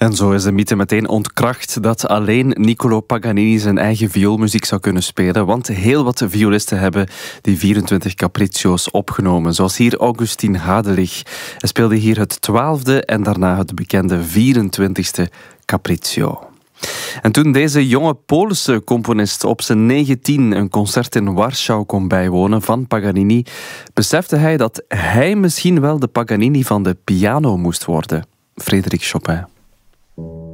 En zo is de mythe meteen ontkracht dat alleen Niccolò Paganini zijn eigen vioolmuziek zou kunnen spelen, want heel wat violisten hebben die 24 capriccio's opgenomen, zoals hier Augustin Hadelich. Hij speelde hier het 12e en daarna het bekende 24e capriccio. En toen deze jonge Poolse componist op zijn 19 een concert in Warschau kon bijwonen van Paganini, besefte hij dat hij misschien wel de Paganini van de piano moest worden. Frédéric Chopin.